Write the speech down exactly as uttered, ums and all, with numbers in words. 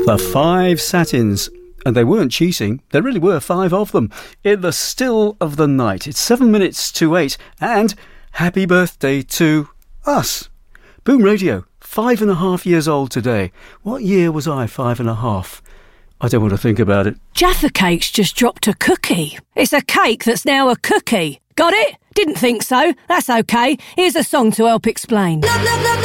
The Five Satins. And they weren't cheating. There really were five of them. In the still of the night. It's seven minutes to eight. And happy birthday to us. Boom Radio. Five and a half years old today. What year was I five and a half? I don't want to think about it. Jaffa Cake's just dropped a cookie. It's a cake that's now a cookie. Got it? Didn't think so. That's okay. Here's a song to help explain. Love, love, love.